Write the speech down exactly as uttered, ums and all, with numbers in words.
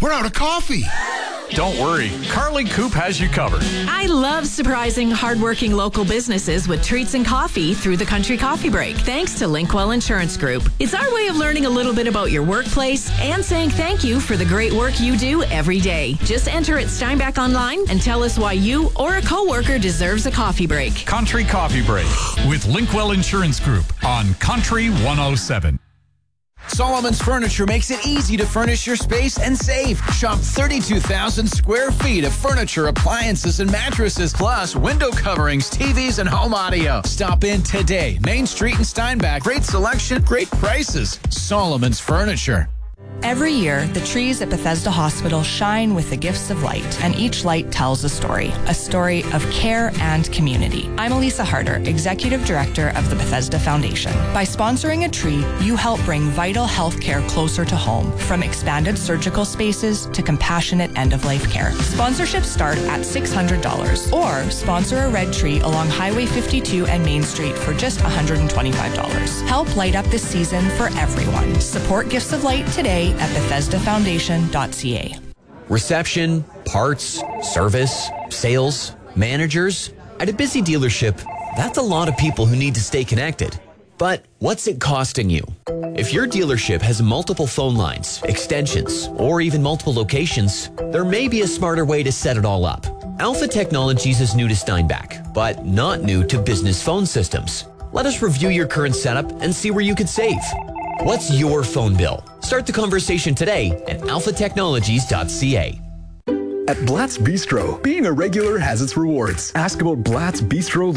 We're out of coffee. Don't worry, Carly Coop has you covered. I love surprising hardworking local businesses with treats and coffee through the Country Coffee Break, thanks to Linkwell Insurance Group. It's our way of learning a little bit about your workplace and saying thank you for the great work you do every day. Just enter at Steinbach Online and tell us why you or a coworker deserves a coffee break. Country Coffee Break with Linkwell Insurance Group on Country one oh seven. Solomon's Furniture makes it easy to furnish your space and save. Shop thirty-two thousand square feet of furniture, appliances, and mattresses, plus window coverings, T Vs, and home audio. Stop in today. Main Street in Steinbach. Great selection, great prices. Solomon's Furniture. Every year, the trees at Bethesda Hospital shine with the gifts of light, and each light tells a story, a story of care and community. I'm Elisa Harder, Executive Director of the Bethesda Foundation. By sponsoring a tree, you help bring vital health care closer to home, from expanded surgical spaces to compassionate end-of-life care. Sponsorships start at six hundred dollars, or sponsor a red tree along Highway fifty-two and Main Street for just one hundred twenty-five dollars. Help light up this season for everyone. Support Gifts of Light today at Bethesda Foundation dot C A. Reception, parts, service, sales, managers. At a busy dealership, that's a lot of people who need to stay connected. But what's it costing you? If your dealership has multiple phone lines, extensions, or even multiple locations, there may be a smarter way to set it all up. Alpha Technologies is new to Steinbach, but not new to business phone systems. Let us review your current setup and see where you could save. What's your phone bill? Start the conversation today at alpha technologies dot C A. At Blatt's Bistro, being a regular has its rewards. Ask about Blatt's Bistro